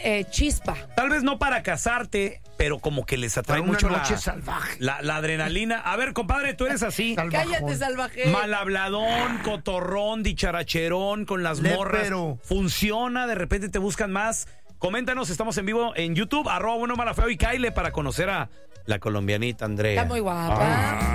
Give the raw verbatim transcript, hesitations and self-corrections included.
eh, chispa. Tal vez no para casarte, pero como que les atrae Para una mucho la, noche salvaje. la, la adrenalina. A ver, compadre, tú eres así. Salvajón. Cállate, salvaje. Mal habladón, cotorrón, dicharacherón con las Lépero. morras. Funciona, de repente te buscan más. Coméntanos, estamos en vivo en YouTube, arroba bueno, mala, feo y Kyle para conocer a la colombianita Andrea. Está muy guapa. Ah.